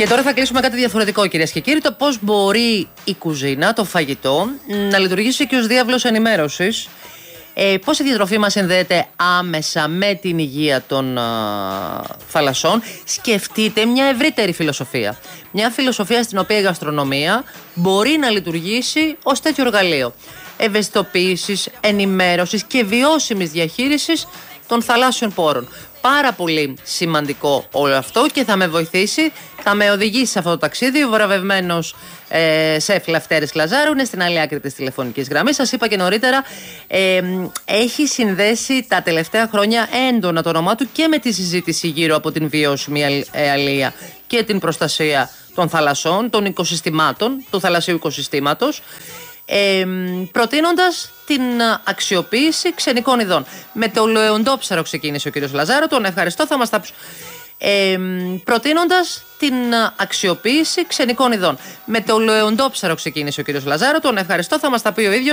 Και τώρα θα κλείσουμε κάτι διαφορετικό, κυρίες και κύριοι. Το πώς μπορεί η κουζίνα, το φαγητό, να λειτουργήσει και ως διάβλος ενημέρωσης. Πώς η διατροφή μας συνδέεται άμεσα με την υγεία των θαλασσών. Σκεφτείτε μια ευρύτερη φιλοσοφία. Μια φιλοσοφία στην οποία η γαστρονομία μπορεί να λειτουργήσει ως τέτοιο εργαλείο ευαισθητοποίησης, ενημέρωσης και βιώσιμης διαχείρισης των θαλάσσιων πόρων. Πάρα πολύ σημαντικό όλο αυτό και θα με βοηθήσει, θα με οδηγήσει σε αυτό το ταξίδι ο βραβευμένος σεφ Λευτέρης Λαζάρου. Είναι στην άλλη άκρη της τηλεφωνικής γραμμής. Σας είπα και νωρίτερα, έχει συνδέσει τα τελευταία χρόνια έντονα το όνομά του και με τη συζήτηση γύρω από την βιώσιμη αλεία και την προστασία των θαλασσών, των οικοσυστημάτων, του θαλασσίου οικοσυστήματος. Προτείνοντας την αξιοποίηση ξενικών ειδών. Με το λεοντόψαρο ξεκίνησε ο κύριος Λαζάρο, τον ευχαριστώ, θα μας τα προτείνοντας την αξιοποίηση ξενικών ειδών. Με το λεοντόψαρο ξεκίνησε ο κύριος Λαζάρο, τον ευχαριστώ, θα μας τα πει ο ίδιος.